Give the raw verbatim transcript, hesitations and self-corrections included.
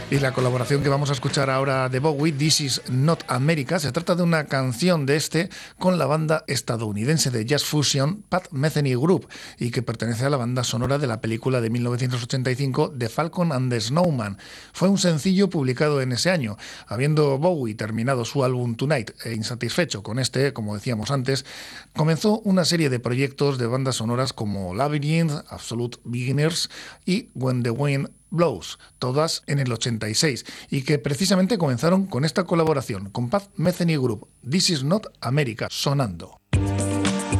Y la colaboración que vamos a escuchar ahora de Bowie, This Is Not America, se trata de una canción de este con la banda estadounidense de jazz fusion Pat Metheny Group y que pertenece a la banda sonora de la película de mil novecientos ochenta y cinco The Falcon and the Snowman. Fue un sencillo publicado en ese año. Habiendo Bowie terminado su álbum Tonight e insatisfecho con este, como decíamos antes, comenzó una serie de proyectos de bandas sonoras como Labyrinth, Absolute Beginners y When the Wind Blows, todas en el ochenta y seis, y que precisamente comenzaron con esta colaboración con Pat Metheny Group, This Is Not America, sonando.